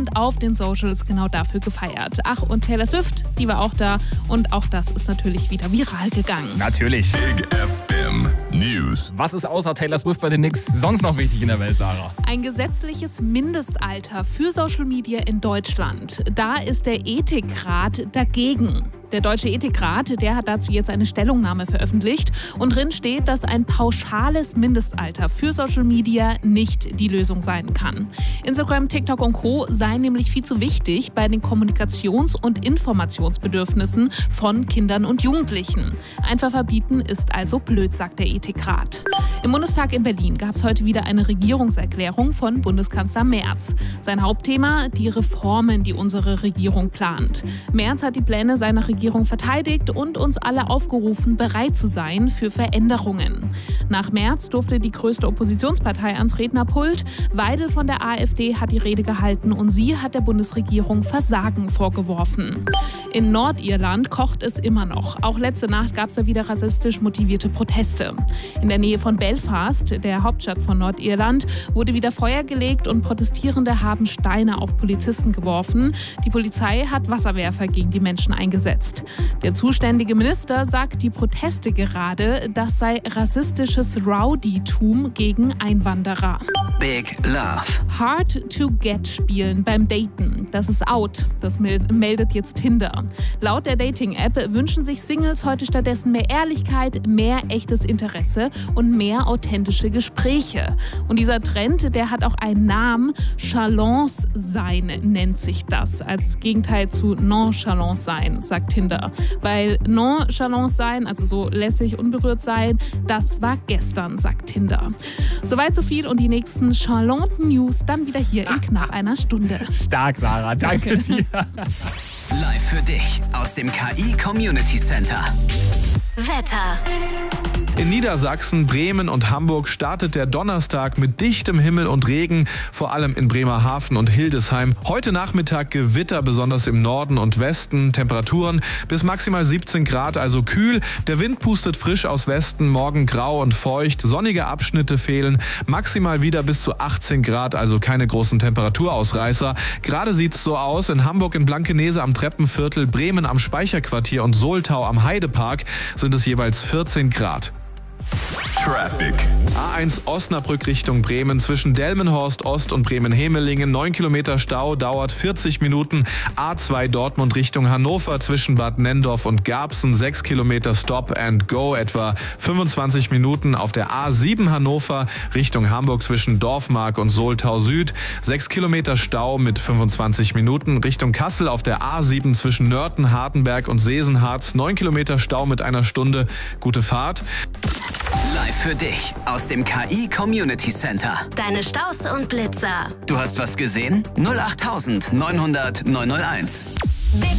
und auf den Socials genau dafür gefeiert. Ach, und Taylor Swift, die war auch da und auch das ist natürlich wieder viral gegangen. Natürlich. Big FM News. Was ist außer Taylor Swift bei den Knicks sonst noch wichtig in der Welt, Sarah? Ein gesetzliches Mindestalter für Social Media in Deutschland. Da ist der Ethikrat dagegen. Der Deutsche Ethikrat, der hat dazu jetzt eine Stellungnahme veröffentlicht und drin steht, dass ein pauschales Mindestalter für Social Media nicht die Lösung sein kann. Instagram, TikTok und Co. seien nämlich viel zu wichtig bei den Kommunikations- und Informationsbedürfnissen von Kindern und Jugendlichen. Einfach verbieten ist also blöd, sagt der Ethikrat. Im Bundestag in Berlin gab es heute wieder eine Regierungserklärung von Bundeskanzler Merz. Sein Hauptthema: die Reformen, die unsere Regierung plant. Merz hat die Pläne seiner Regierung verteidigt und uns alle aufgerufen, bereit zu sein für Veränderungen. Nach Merz durfte die größte Oppositionspartei ans Rednerpult. Weidel von der AfD hat die Rede gehalten und sie hat der Bundesregierung Versagen vorgeworfen. In Nordirland kocht es immer noch. Auch letzte Nacht gab es da wieder rassistisch motivierte Proteste. In der Nähe von Belfast, der Hauptstadt von Nordirland, wurde wieder Feuer gelegt und Protestierende haben Steine auf Polizisten geworfen. Die Polizei hat Wasserwerfer gegen die Menschen eingesetzt. Der zuständige Minister sagt, die Proteste gerade, das sei rassistisches Rowdytum gegen Einwanderer. Big Love. Hard to get spielen beim Daten. Das ist out. Das meldet jetzt Tinder. Laut der Dating-App wünschen sich Singles heute stattdessen mehr Ehrlichkeit, mehr echtes Interesse und mehr authentische Gespräche. Und dieser Trend, der hat auch einen Namen. Chalance sein nennt sich das. Als Gegenteil zu Nonchalance sein, sagt Tinder. Weil Nonchalance sein, also so lässig unberührt sein, das war gestern, sagt Tinder. Soweit so viel und die nächsten Charlotte News dann wieder hier in knapp einer Stunde. Stark, Sarah. Danke dir. Live für dich aus dem KI Community Center. Wetter. In Niedersachsen, Bremen und Hamburg startet der Donnerstag mit dichtem Himmel und Regen, vor allem in Bremerhaven und Hildesheim. Heute Nachmittag Gewitter, besonders im Norden und Westen. Temperaturen bis maximal 17 Grad, also kühl. Der Wind pustet frisch aus Westen, morgen grau und feucht. Sonnige Abschnitte fehlen. Maximal wieder bis zu 18 Grad, also keine großen Temperaturausreißer. Gerade sieht's so aus. In Hamburg in Blankenese am Treppenviertel, Bremen am Speicherquartier und Soltau am Heidepark sind es jeweils 14 Grad. Traffic. A1 Osnabrück Richtung Bremen zwischen Delmenhorst Ost und Bremen-Hemelingen. 9 Kilometer Stau, dauert 40 Minuten. A2 Dortmund Richtung Hannover zwischen Bad Nenndorf und Garbsen. 6 Kilometer Stop and Go, etwa 25 Minuten. Auf der A7 Hannover Richtung Hamburg zwischen Dorfmark und Soltau Süd. 6 Kilometer Stau mit 25 Minuten. Richtung Kassel auf der A7 zwischen Nörten, Hartenberg und Sesenharz. 9 Kilometer Stau mit einer Stunde. Gute Fahrt. Live für dich aus dem KI Community Center. Deine Staus und Blitzer. Du hast was gesehen? 08900 901. Big